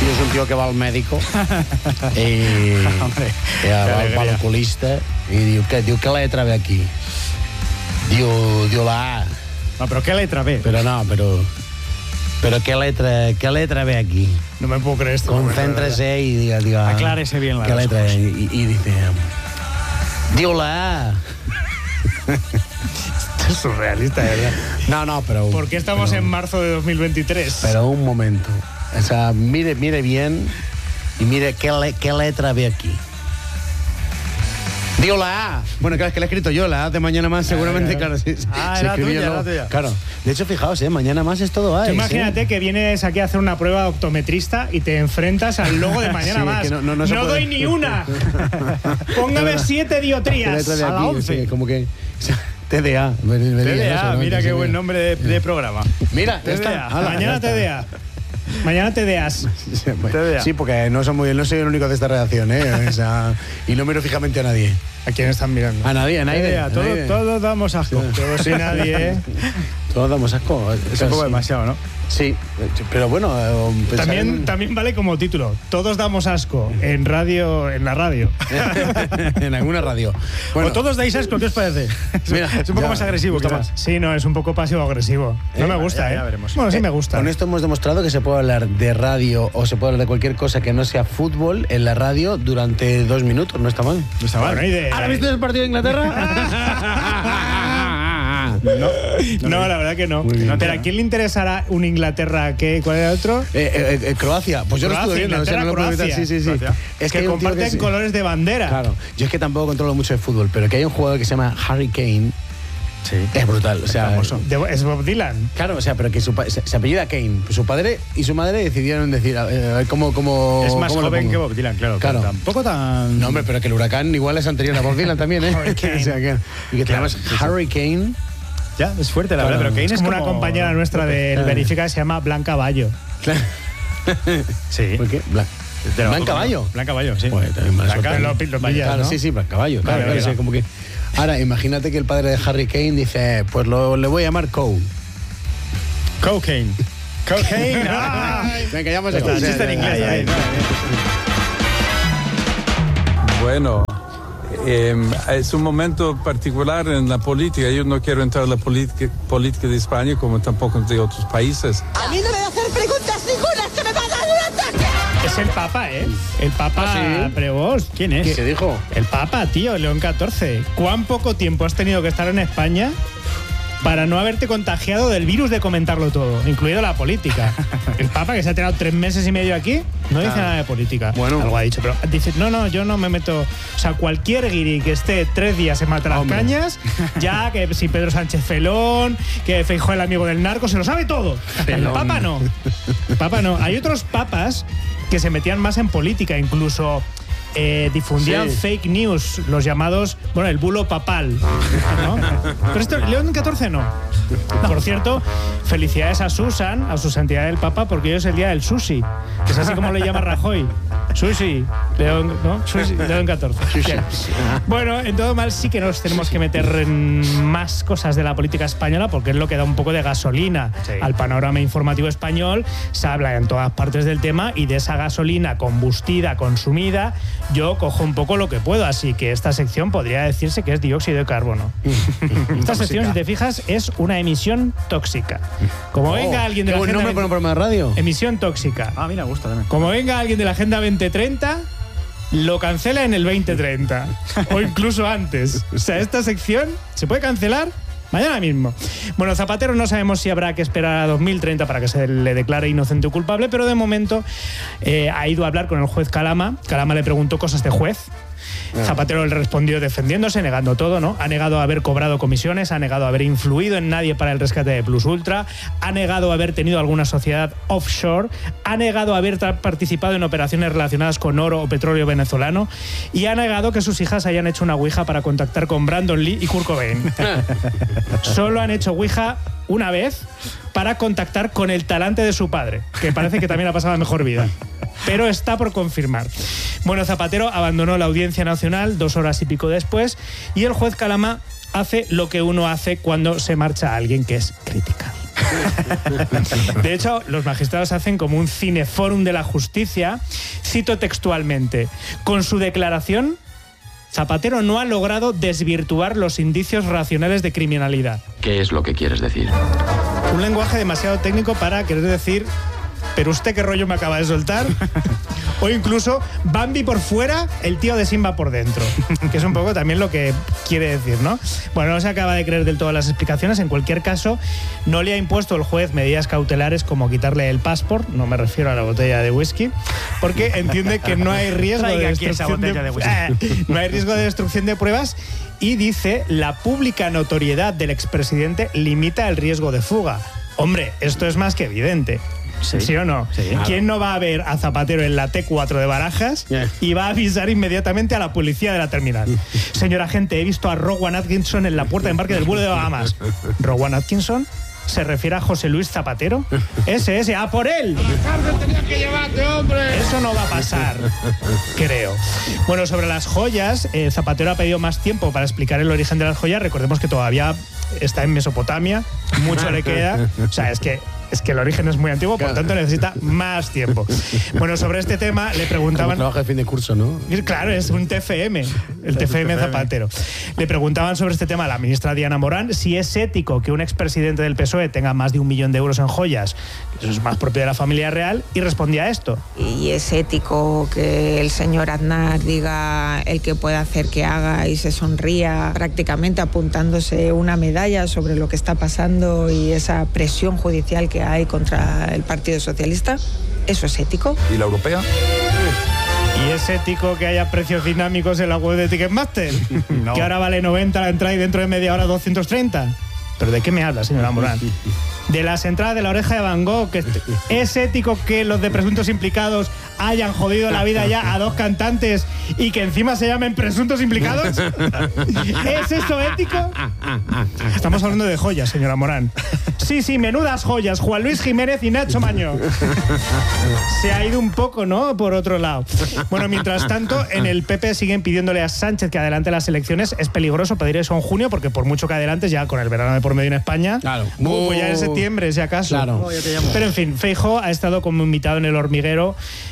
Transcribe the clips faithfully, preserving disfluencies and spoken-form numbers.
tío és un tio que va al mèdico i, Hombre, i va, va a l'oculista i diu, què? Diu, ¿qué letra ve aquí? Diu, diu la A. No, pero ¿qué letra ve? Pero no, pero... Pero ¿qué letra, qué letra ve aquí? No me puedo creer esto. Concéntrese y diga, diga... Aclárese bien las ¿qué letra? cosas. Y, y dice... Diu la A. Esto es surrealista, de verdad. No, no, pero... ¿Por qué estamos pero, en marzo de dos mil veintitrés? Pero un momento. O sea, mire, mire bien y mire qué, le, qué letra ve aquí. Digo la A. Bueno, claro, es que la he escrito yo, la A de Mañana Más, seguramente, claro. Sí, ah, se era escribió tuya, luego. era tuya. Claro. De hecho, fijaos, ¿eh? Mañana Más es todo A. Tú imagínate ¿eh? que vienes aquí a hacer una prueba de optometrista y te enfrentas al logo de Mañana Sí, Más. que no, no, no se no puede. doy ni una. Póngame siete ¿Qué diotrías letra de a la aquí? once. Sí, como que... T D A. Me- me T diga D A, eso, ¿no? mira Que qué se buen vea. nombre de, de programa. Mira, ya T D A. está. Hala, Mañana ya está. T D A. Mañana T D As. Sí, bueno, T D A. sí, porque no, son muy, no soy el único de esta redacción, ¿eh? O sea, y no miro fijamente a nadie. ¿A quién están mirando? A nadie, a nadie. T D A, a todo- nadie. todos damos asco. Sí. Todos y nadie, ¿eh? Todos damos asco. Es un poco demasiado, ¿no? Sí, pero bueno... eh, pensar También, en- también vale como título. Todos damos asco en radio, en la radio. en alguna radio. Bueno, O todos dais asco, ¿qué os parece? Mira, es un poco ya, más agresivo, gusta quizás. más. Sí, no, es un poco pasivo-agresivo. No Eh, me gusta, ya, ¿eh? ya veremos. Bueno, sí Eh, me gusta. Con esto hemos demostrado que se puede hablar de radio o se puede hablar de cualquier cosa que no sea fútbol en la radio durante dos minutos. No está mal. No está mal. Bueno, y de- ¿Ahora viste el partido de Inglaterra? No, no, la verdad que no. Muy bien. Pero ¿a quién le interesará un Inglaterra? ¿Qué? ¿Cuál era el otro? Eh, eh, eh, Croacia. Pues yo lo Croacia, estuve viendo. O sea, no lo puedo evitar. Inglaterra, Sí, sí, sí. Croacia. Es que hay un tío comparten sí- colores de bandera. Claro. Yo es que tampoco controlo mucho de fútbol, pero que hay un jugador que se llama Harry Kane. Sí. Es brutal. O sea, De- es Bob Dylan. claro, o sea, pero que su pa- se, se apellida Kane. Su padre y su madre decidieron decir, a ver, a ver cómo, cómo. Es más cómo lo joven pongo. que Bob Dylan, claro. Claro. pero Tampoco tan. No, hombre, pero que el huracán igual es anterior a Bob Dylan también, ¿eh? Harry Kane. O sea, que, y que te Claro, llamas sí, sí. Harry Kane. Ya, es fuerte la Claro. verdad. Pero Kane Es es como como una como- compañera nuestra del Claro. Verifica que se llama Blanca Bayo. Claro. Sí. ¿Por qué? Blan- Blanca Bayo. Blanca Bayo, sí. Pues también más Blanca, suerte. lo, lo pillas, Claro, ¿no? sí, sí, Blanca Bayo. Claro, Claro, claro, claro. sí, como que. Ahora, imagínate que el padre de Harry Kane dice, pues lo, le voy a llamar Cole. Cocaine. Cocaine. Ah. Venga, ya hemos Ya está, llegado. chiste en inglés, Ya, ya, ahí. ya. Bueno, eh, es un momento particular en la política. Yo no quiero entrar en la política, política de España como tampoco de otros países. A mí no me va a hacer preguntas ninguna, que me va a dar un ataque. Es el Papa, ¿eh? El Papa ¿Ah, sí? Prevost. ¿Quién es? ¿Qué dijo? El Papa, tío, León catorce. ¿Cuán poco tiempo has tenido que estar en España para no haberte contagiado del virus de comentarlo todo, incluido la política? El Papa, que se ha tirado tres meses y medio aquí, no dice nada de política. Bueno. Algo ha dicho, pero dice, no, no, yo no me meto... O sea, cualquier guiri que esté tres días en Mata las Hombre. Cañas, ya que si Pedro Sánchez Felón, que Feijóo el amigo del narco, se lo sabe todo. El Felón. Papa no. El Papa no. Hay otros papas que se metían más en política, incluso... eh, difundían Sí. fake news, los llamados, bueno, el bulo papal, ¿no? Pero esto, León catorce no. Por cierto, felicidades a Susan, a su santidad el Papa, porque hoy es el día del sushi. Es así como le llama Rajoy. Sushi, León, ¿no? Sushi, León catorce. Bien. Bueno, en todo mal sí que nos tenemos que meter en más cosas de la política española, porque es lo que da un poco de gasolina Sí. al panorama informativo español. Se habla en todas partes del tema y de esa gasolina combustida, consumida, yo cojo un poco lo que puedo, así que esta sección podría decirse que es dióxido de carbono. Esta sección, si te fijas, es una emisión tóxica. Como Oh, venga alguien de qué la buen agenda nombre para un programa de radio. emisión tóxica. Ah, mira, me gusta también. Como venga alguien de la Agenda veinte treinta, lo cancela en el veinte treinta. O incluso antes. O sea, esta sección se puede cancelar mañana mismo. Bueno, Zapatero no sabemos si habrá que esperar a dos mil treinta para que se le declare inocente o culpable, pero de momento eh, ha ido a hablar con el juez Calama. Calama le preguntó cosas de juez. Zapatero le respondió defendiéndose, negando todo, ¿no? Ha negado haber cobrado comisiones, ha negado haber influido en nadie para el rescate de Plus Ultra, ha negado haber tenido alguna sociedad offshore, ha negado haber tra- participado en operaciones relacionadas con oro o petróleo venezolano y ha negado que sus hijas hayan hecho una ouija para contactar con Brandon Lee y Kurt Cobain. Solo han hecho ouija una vez para contactar con el talante de su padre, que parece que también ha pasado la mejor vida. Pero está por confirmar. Bueno, Zapatero abandonó la Audiencia Nacional dos horas y pico después y el juez Calama hace lo que uno hace cuando se marcha a alguien, que es criticar. De hecho, los magistrados hacen como un cineforum de la justicia. Cito textualmente: con su declaración, Zapatero no ha logrado desvirtuar los indicios racionales de criminalidad. ¿Qué es lo que quieres decir? Un lenguaje demasiado técnico para querer decir, pero usted qué rollo me acaba de soltar. O incluso Bambi por fuera, el tío de Simba por dentro. Que es un poco también lo que quiere decir, ¿no? Bueno, no se acaba de creer del todo las explicaciones. En cualquier caso, no le ha impuesto el juez medidas cautelares como quitarle el pasaporte, no me refiero a la botella de whisky, porque entiende que no hay riesgo de destrucción de, de whisky. no hay riesgo de destrucción de pruebas y dice, la pública notoriedad del expresidente limita el riesgo de fuga. Hombre, esto es más que evidente. Sí. ¿Sí o no? Sí, claro. ¿Quién no va a ver a Zapatero en la T cuatro de Barajas yeah. y va a avisar inmediatamente a la policía de la terminal? Señor agente, he visto a Rowan Atkinson en la puerta de embarque del vuelo de Bahamas. ¿Rowan Atkinson? ¿Se refiere a José Luis Zapatero? Ese, ese, ¡a por él! ¡A la cárcel tenías que llevarte, hombre! Eso no va a pasar, creo. Bueno, sobre las joyas, eh, Zapatero ha pedido más tiempo para explicar el origen de las joyas. Recordemos que todavía está en Mesopotamia, mucho le queda. O sea, es que... Es que el origen es muy antiguo, por lo tanto necesita más tiempo. Bueno, sobre este tema le preguntaban... Como trabajo de fin de curso, ¿no? Claro, es un T F M, el T F M Zapatero. Le preguntaban sobre este tema a la ministra Diana Morán si es ético que un expresidente del P S O E tenga más de un millón de euros en joyas, eso es más propio de la familia real, y respondía a esto. Y es ético que el señor Aznar diga el que pueda hacer que haga y se sonría, prácticamente apuntándose una medalla sobre lo que está pasando y esa presión judicial que que hay contra el Partido Socialista. ¿Eso es ético? ¿Y la europea? ¿Y es ético que haya precios dinámicos en la web de Ticketmaster? No. Que ahora vale noventa la entrada y dentro de media hora doscientos treinta. ¿Pero de qué me habla, señora Morán? De las entradas de La Oreja de Van Gogh. Que ¿es ético que los de presuntos implicados hayan jodido la vida ya a dos cantantes y que encima se llamen presuntos implicados? ¿Es eso ético? Estamos hablando de joyas, señora Morán. Sí, sí, menudas joyas. Juan Luis Jiménez y Nacho Mañó. Se ha ido un poco, ¿no? Por otro lado. Bueno, mientras tanto, en el P P siguen pidiéndole a Sánchez que adelante las elecciones. Es peligroso pedir eso en junio porque por mucho que adelantes, ya con el verano de por medio en España, claro. Uh, pues ya en septiembre, si acaso. Claro. Oh, ya te llamo. Pero en fin, Feijóo ha estado como invitado en El Hormiguero.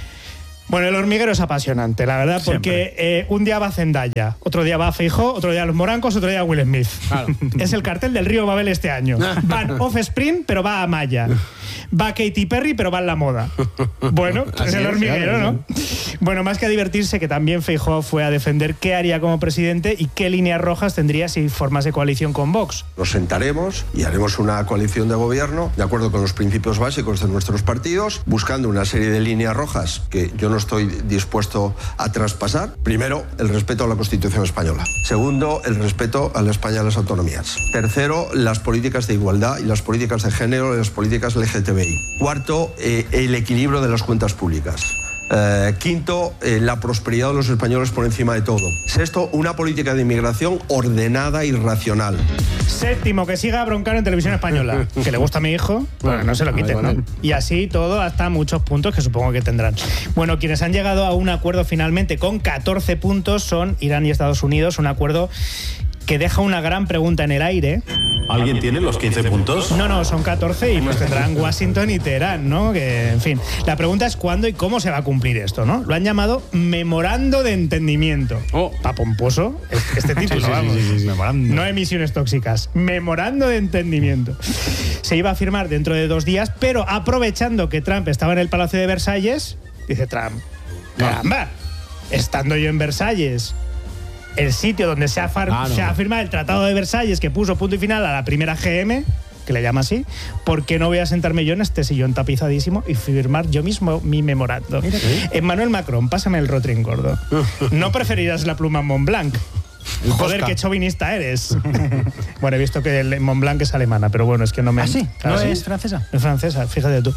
Bueno, El Hormiguero es apasionante, la verdad, porque eh, un día va Zendaya, otro día va Feijóo, otro día Los Morancos, otro día Will Smith. Claro. Es el cartel del Río Babel este año. Van Offspring, pero va a Maya. Va Katy Perry, pero va en la moda. Bueno, es El Hormiguero, ¿no? Bueno, más que a divertirse, que también Feijóo fue a defender qué haría como presidente y qué líneas rojas tendría si formase coalición con Vox. Nos sentaremos y haremos una coalición de gobierno de acuerdo con los principios básicos de nuestros partidos, buscando una serie de líneas rojas que yo no estoy dispuesto a traspasar. Primero, el respeto a la Constitución española. Segundo, el respeto a la España de las autonomías. Tercero, las políticas de igualdad y las políticas de género y las políticas L G T B I. Cuarto, eh, el equilibrio de las cuentas públicas. Eh, quinto, eh, la prosperidad de los españoles por encima de todo. Sexto, una política de inmigración ordenada y racional. Séptimo, que siga Broncano en Televisión Española. Que le gusta a mi hijo, bueno, no se lo quiten, ¿no? Y así todo hasta muchos puntos que supongo que tendrán. Bueno, quienes han llegado a un acuerdo finalmente con catorce puntos son Irán y Estados Unidos, un acuerdo que deja una gran pregunta en el aire. ¿Alguien tiene los quince puntos? No, no, son catorce y pues tendrán Washington y Teherán, ¿no? Que, en fin, la pregunta es cuándo y cómo se va a cumplir esto, ¿no? Lo han llamado Memorando de Entendimiento. Oh. Pa' pomposo este título, sí, sí, vamos. Sí, sí, sí. Memorando. No emisiones tóxicas. Memorando de Entendimiento. Se iba a firmar dentro de dos días, pero aprovechando que Trump estaba en el Palacio de Versalles, dice Trump, caramba, estando yo en Versalles, el sitio donde se ha, far- ah, no. se ha firmado el Tratado de Versalles, que puso punto y final a la primera G M, que le llama así, ¿por qué no voy a sentarme yo en este sillón tapizadísimo y firmar yo mismo mi memorando? Emmanuel Macron, pásame el Rotring gordo. ¿No preferirás la pluma Montblanc? Joder, qué chauvinista eres. Bueno, he visto que el Montblanc es alemana, pero bueno, es que no me... ¿Ah, sí? Claro, ¿No sí. es francesa? Es francesa, fíjate tú.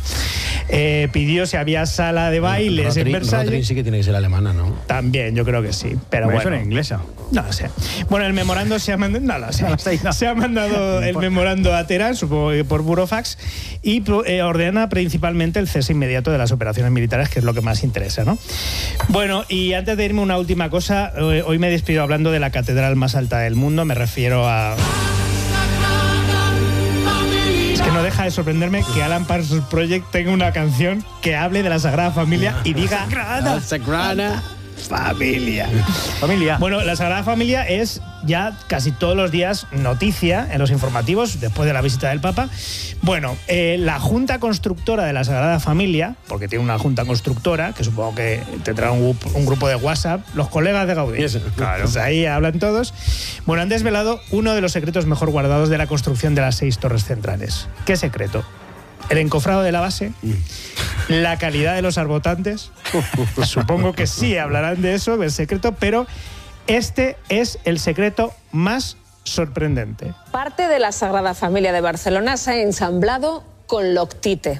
Eh, pidió si había sala de bailes Rotring, en Versalles. Rotring sí que tiene que ser alemana, ¿no? También, yo creo que sí, pero bueno. Eso era inglesa. No lo sé. Bueno, el memorando se ha mandado... No lo sé. No, no. Se ha mandado el memorando a Teherán, supongo que por burofax, y eh, ordena principalmente el cese inmediato de las operaciones militares, que es lo que más interesa, ¿no? Bueno, y antes de irme, una última cosa. Eh, hoy me despido hablando de la catedral más alta del mundo. Me refiero a... no deja de sorprenderme que Alan Parsons Project tenga una canción que hable de la Sagrada Familia y diga La Sagrada Familia. Familia. Bueno, la Sagrada Familia es ya casi todos los días noticia en los informativos después de la visita del Papa. Bueno, eh, la Junta Constructora de la Sagrada Familia, porque tiene una Junta Constructora, que supongo que tendrá un, grupo, un grupo de WhatsApp, los colegas de Gaudí. Eso, claro. Pues ahí hablan todos. Bueno, han desvelado uno de los secretos mejor guardados de la construcción de las seis torres centrales. ¿Qué secreto? El encofrado de la base, la calidad de los arbotantes. Supongo que sí hablarán de eso, del secreto, pero este es el secreto más sorprendente. Parte de la Sagrada Familia de Barcelona se ha ensamblado con Loctite.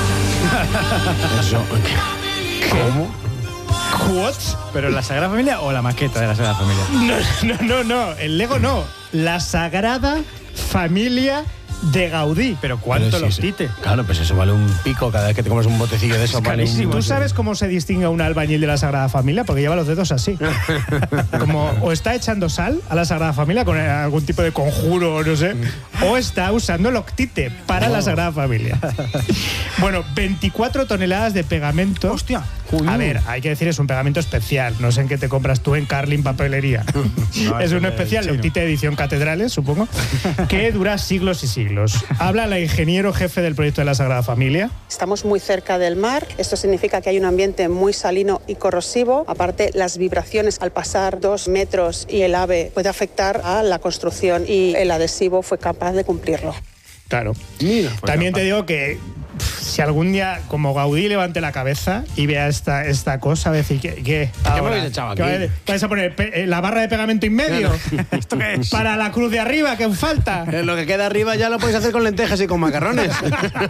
Eso. ¿Cómo? ¿What? ¿Pero la Sagrada Familia o la maqueta de la Sagrada Familia? No, no, no, no. El Lego no. La Sagrada Familia de Gaudí. ¿Pero cuánto Pero sí, Loctite? Sí. Claro, pues eso vale un pico cada vez que te comes un botecillo de eso. Vale un... ¿Tú sabes cómo se distingue un albañil de la Sagrada Familia? Porque lleva los dedos así. Como o está echando sal a la Sagrada Familia con algún tipo de conjuro, no sé, o está usando Loctite para oh. la Sagrada Familia. Bueno, veinticuatro toneladas de pegamento. ¡Hostia! A ver, hay que decir, es un pegamento especial. No sé en qué te compras tú en Carlin Papelería. No, es uno especial, Loctite edición Catedrales, supongo, que dura siglos y siglos. Habla la ingeniero jefe del proyecto de la Sagrada Familia. Estamos muy cerca del mar. Esto significa que hay un ambiente muy salino y corrosivo. Aparte, las vibraciones al pasar dos metros y el ave puede afectar a la construcción y el adhesivo fue capaz de cumplirlo. Claro. Mira, también capaz. Te digo que si algún día, como Gaudí, levante la cabeza y vea esta, esta cosa, va a decir, ¿qué? ¿Qué, ¿Qué me habéis echado aquí? ¿Vais a poner pe la barra de pegamento en medio? ¿Esto qué es? Para la cruz de arriba, que falta. Lo que queda arriba ya lo podéis hacer con lentejas y con macarrones.